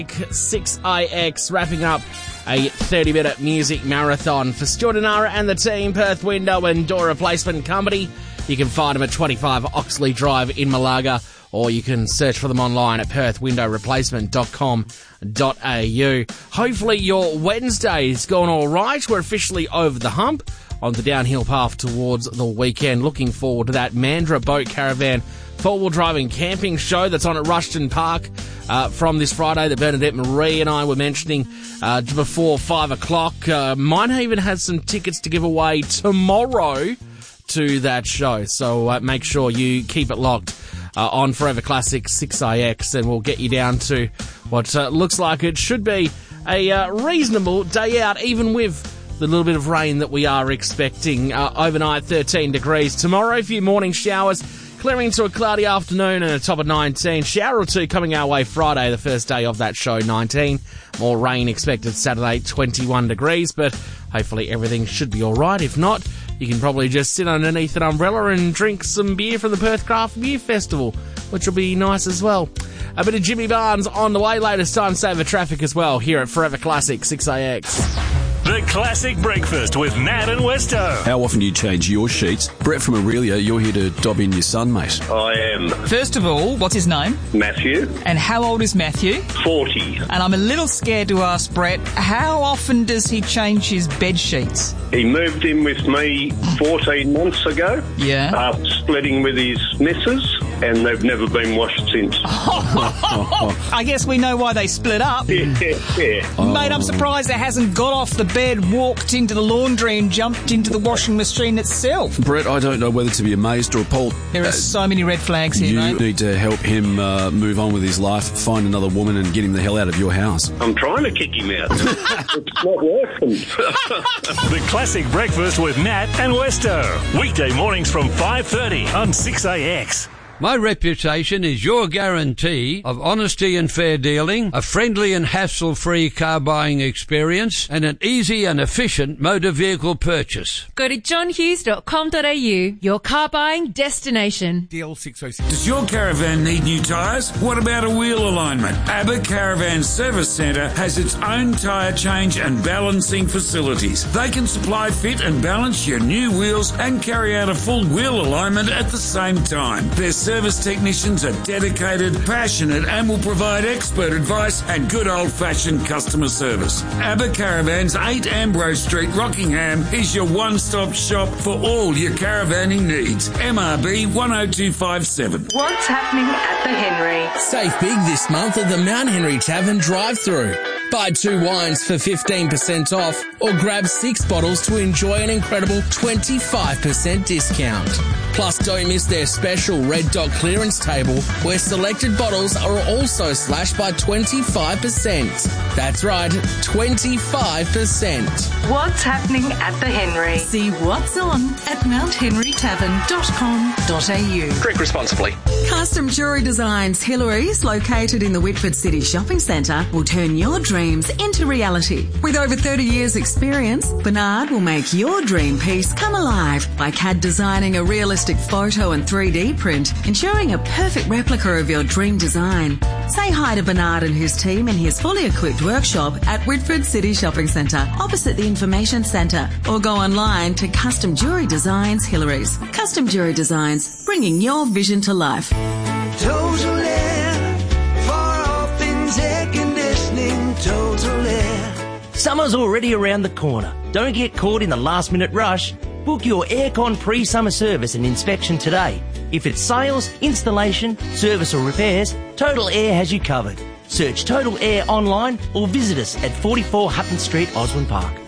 6IX wrapping up a 30-minute music marathon for Stuart Anara and the team, Perth Window and Door Replacement Company. You can find them at 25 Oxley Drive in Malaga, or you can search for them online at perthwindowreplacement.com.au. Hopefully your Wednesday's gone all right. We're officially over the hump on the downhill path towards the weekend. Looking forward to that Mandurah Boat Caravan four-wheel driving camping show that's on at Rushton Park from this Friday that Bernadette Marie and I were mentioning before 5 o'clock. Mine even has some tickets to give away tomorrow to that show, so make sure you keep it locked on Forever Classic 6IX, and we'll get you down to what looks like it should be a reasonable day out, even with the little bit of rain that we are expecting. Overnight 13 degrees. Tomorrow, a few morning showers, clearing into a cloudy afternoon and a top of 19. Shower or two coming our way Friday, the first day of that show, 19. More rain expected Saturday, 21 degrees, but hopefully everything should be all right. If not, you can probably just sit underneath an umbrella and drink some beer from the Perth Craft Beer Festival, which will be nice as well. A bit of Jimmy Barnes on the way. Latest time saver traffic as well here at Forever Classic 6AX. The Classic Breakfast with Nat and Westo. How often do you change your sheets? Brett from Aurelia, you're here to dob in your son, mate. I am. First of all, what's his name? Matthew. And how old is Matthew? 40. And I'm a little scared to ask Brett, how often does he change his bed sheets? He moved in with me 14 months ago. Yeah. After splitting with his missus, and they've never been washed since. I guess we know why they split up. Yeah. Mate, I'm surprised it hasn't got off the bed, walked into the laundry and jumped into the washing machine itself. Brett, I don't know whether to be amazed or appalled. There are so many red flags here, mate. You need to help him move on with his life, find another woman and get him the hell out of your house. I'm trying to kick him out. It's not working. The Classic Breakfast with Nat and Westo. Weekday mornings from 5:30 on 6AX. My reputation is your guarantee of honesty and fair dealing, a friendly and hassle-free car buying experience, and an easy and efficient motor vehicle purchase. Go to johnhughes.com.au, your car buying destination. DL 606. Does your caravan need new tyres? What about a wheel alignment? ABBA Caravan Service Centre has its own tyre change and balancing facilities. They can supply, fit and balance your new wheels and carry out a full wheel alignment at the same time. Their service technicians are dedicated, passionate and will provide expert advice and good old-fashioned customer service. ABBA Caravans, 8 Ambrose Street, Rockingham is your one-stop shop for all your caravanning needs. MRB 10257. What's happening at the Henry? Save big this month at the Mount Henry Tavern drive-thru. Buy 2 wines for 15% off or grab 6 bottles to enjoy an incredible 25% discount. Plus, don't miss their special Red Dot clearance table where selected bottles are also slashed by 25%. That's right, 25%. What's happening at the Henry? See what's on at mounthenrytavern.com.au. Drink responsibly. Custom Jewellery Designs Hillary's, located in the Whitford City Shopping Centre, will turn your dreams into reality. With over 30 years' experience, Bernard will make your dream piece come alive by CAD designing a realistic photo and 3D print, ensuring a perfect replica of your dream design. Say hi to Bernard and his team in his fully equipped workshop at Whitford City Shopping Centre, opposite the Information Centre, or go online to Custom Jewellery Designs Hillary's. Custom Jewellery Designs, bringing your vision to life. Total Air, far off things, air conditioning, Total Air. Summer's already around the corner. Don't get caught in the last minute rush. Book your aircon pre-summer service and inspection today. If it's sales, installation, service or repairs, Total Air has you covered. Search Total Air online or visit us at 44 Hutton Street, Osborne Park.